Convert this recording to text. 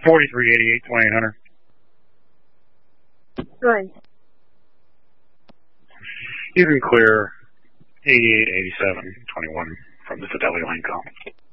4388 2800. Good. You can clear 8887 21 from the Fidelity Lane call.